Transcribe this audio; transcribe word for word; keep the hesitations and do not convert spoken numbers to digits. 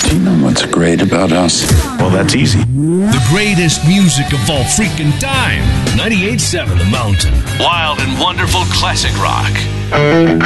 Do you know what's great about us? Well, that's easy. The greatest music of all freaking time. ninety-eight point seven The Mountain. Wild and wonderful classic rock.